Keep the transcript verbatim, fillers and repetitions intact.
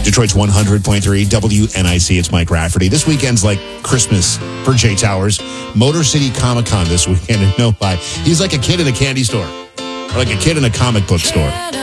Detroit's one hundred point three W N I C. It's Mike Rafferty. This weekend's like Christmas for Jay Towers. Motor City Comic Con this weekend, and no lie, he's like a kid in a candy store, or like a kid in a comic book store.